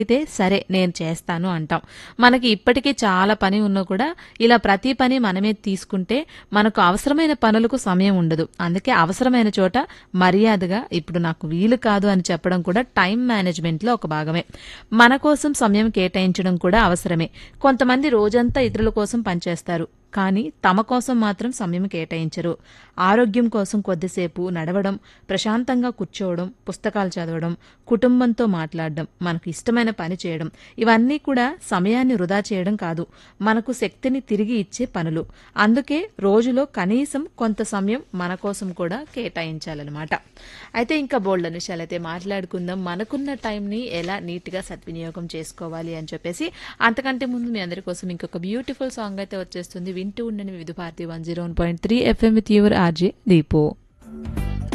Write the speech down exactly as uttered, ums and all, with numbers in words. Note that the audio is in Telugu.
అయితే సరే నేను చేస్తాను అంటాం. మనకి ఇప్పటికీ చాలా పని ఉన్నా కూడా ఇలా ప్రతి పని మనమే తీసుకుంటే మనకు అవసరమైన పనులకు సమయం ఉండదు. అందుకే అవసరమైన చోట మర్యాదగా ఇప్పుడు నాకు వీలు కాదు అని చెప్పడం కూడా టైం మేనేజ్మెంట్లో ఒక భాగమే. మన కోసం సమయం కేటాయించడం కూడా అవసరమే. కొంతమంది రోజంతా ఇతరుల కోసం పనిచేస్తారు. కానీ తమ కోసం మాత్రం సమయం కేటాయించరు. ఆరోగ్యం కోసం కొద్దిసేపు నడవడం, ప్రశాంతంగా కూర్చోవడం, పుస్తకాలు చదవడం, కుటుంబంతో మాట్లాడడం, మనకు ఇష్టమైన పని చేయడం ఇవన్నీ కూడా సమయాన్ని వృధా చేయడం కాదు, మనకు శక్తిని తిరిగి ఇచ్చే పనులు. అందుకే రోజులో కనీసం కొంత సమయం మన కోసం కూడా కేటాయించాలన్నమాట. అయితే ఇంకా బోల్డ్ విషయాలు అయితే మాట్లాడుకుందాం. మనకున్న టైంని ఎలా నీట్గా సద్వినియోగం చేసుకోవాలి అని చెప్పేసి. అంతకంటే ముందు మీ అందరి కోసం ఇంకొక బ్యూటిఫుల్ సాంగ్ అయితే వచ్చేస్తుంది. వింటూ ఉండండి వివిధ Bharati one zero one point three FM with your RJ Deepu.